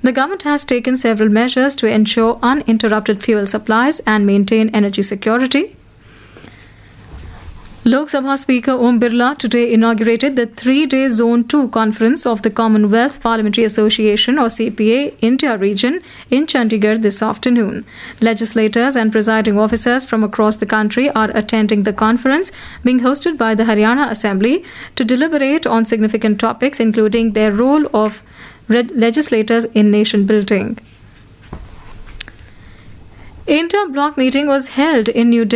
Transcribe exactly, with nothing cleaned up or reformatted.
The government has taken several measures to ensure uninterrupted fuel supplies and maintain energy security. Lok Sabha Speaker Om Birla today inaugurated the three-day Zone two conference of the Commonwealth Parliamentary Association or C P A India region in Chandigarh this afternoon. Legislators and presiding officers from across the country are attending the conference being hosted by the Haryana Assembly to deliberate on significant topics including their role of legislators in nation building. Inter-block meeting was held in New Delhi